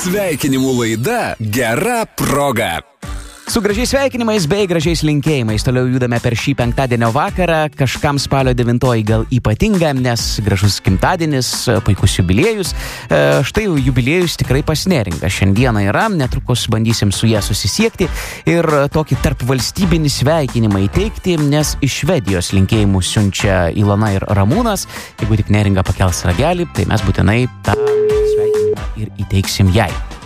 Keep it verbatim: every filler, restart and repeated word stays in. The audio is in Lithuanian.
Sveikinimų laida Gera proga. Su gražiais sveikinimais bei gražiais linkėjimais toliau judame per šį penktadienio vakarą. Kažkam spalio devintoji gal ypatinga, nes gražus gimtadienis, puikus jubiliejus. E, štai jau jubiliejus tikrai pas Neringą šiandieną yra, netrukus bandysim su ją susisiekti ir tokį tarp valstybinį sveikinimą įteikti, nes iš Švedijos linkėjimų siunčia Ilona ir Ramūnas. Jeigu tik Neringa pakels ragelį, tai mes būtinai tą sveikinimą ir įteiksim jai.